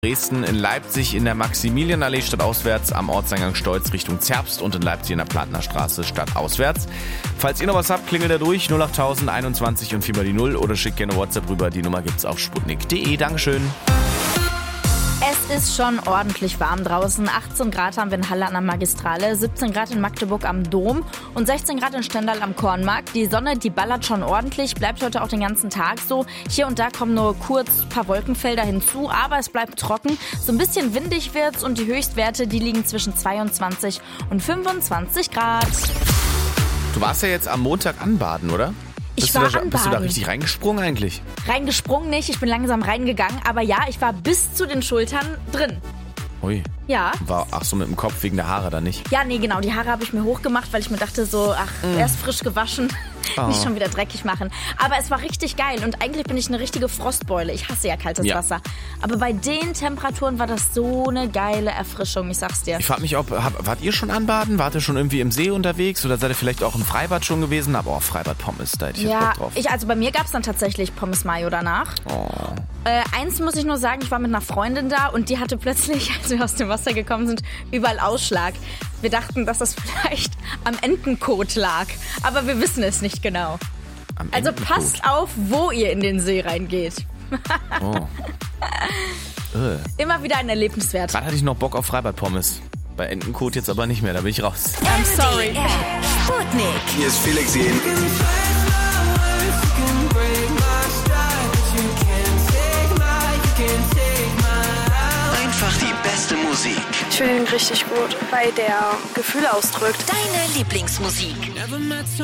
Dresden, in Leipzig in der Maximilianallee stadtauswärts, am Ortseingang Stolz Richtung Zerbst und in Leipzig in der Plantner Straße stadtauswärts. Falls ihr noch was habt, klingelt da durch 08000 21 und 4 mal die 0 oder schickt gerne WhatsApp rüber. Die Nummer gibt's auf sputnik.de. Dankeschön. Es ist schon ordentlich warm draußen. 18 Grad haben wir in Halle an der Magistrale, 17 Grad in Magdeburg am Dom und 16 Grad in Stendal am Kornmarkt. Die Sonne, die ballert schon ordentlich, bleibt heute auch den ganzen Tag so. Hier und da kommen nur kurz ein paar Wolkenfelder hinzu, aber es bleibt trocken. So ein bisschen windig wird's und die Höchstwerte, die liegen zwischen 22 und 25 Grad. Du warst ja jetzt am Montag anbaden, oder? Ich war anbaden. Bist du da richtig reingesprungen eigentlich? Reingesprungen nicht, ich bin langsam reingegangen, aber ja, ich war bis zu den Schultern drin. Ui. Ja. Ach so, mit dem Kopf wegen der Haare dann nicht? Ja, nee, genau, die Haare habe ich mir hochgemacht, weil ich mir dachte so, erst frisch gewaschen, nicht schon wieder dreckig machen. Aber es war richtig geil und eigentlich bin ich eine richtige Frostbeule. Ich hasse ja kaltes Wasser. Aber bei den Temperaturen war das so eine geile Erfrischung, ich sag's dir. Ich frag mich, wart ihr schon anbaden? Wart ihr schon irgendwie im See unterwegs oder seid ihr vielleicht auch im Freibad schon gewesen? Aber Freibad Pommes, da hätte ich jetzt Bock drauf. Also bei mir gab's dann tatsächlich Pommes Mayo danach. Eins muss ich nur sagen, ich war mit einer Freundin da und die hatte plötzlich, als wir aus dem Wasser gekommen sind, überall Ausschlag. Wir dachten, dass das vielleicht am Entenkot lag, aber wir wissen es nicht genau. Also passt auf, wo ihr in den See reingeht. Immer wieder ein Erlebnis wert. Gerade hatte ich noch Bock auf Freibad-Pommes. Bei Entenkot jetzt aber nicht mehr, da bin ich raus. I'm sorry. Sputnik. Hier ist Felix Jen. Einfach die beste Musik. Ich finde ihn richtig gut, weil der Gefühle ausdrückt. Deine Lieblingsmusik.